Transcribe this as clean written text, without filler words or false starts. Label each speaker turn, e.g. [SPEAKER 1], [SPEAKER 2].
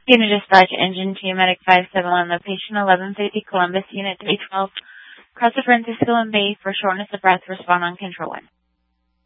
[SPEAKER 1] Unit Dispatch, Engine Team Medic 571, location 1150 Columbus, Unit 312, cross the Francisco and Bay for shortness of breath, respond on Control 1.